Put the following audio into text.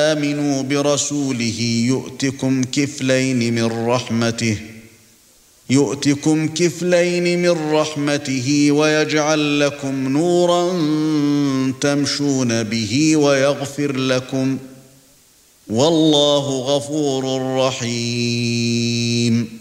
آمنوا برسوله يؤتكم كفلين من رحمته ويجعل لكم نورا تمشون به ويغفر لكم، والله غفور رحيم.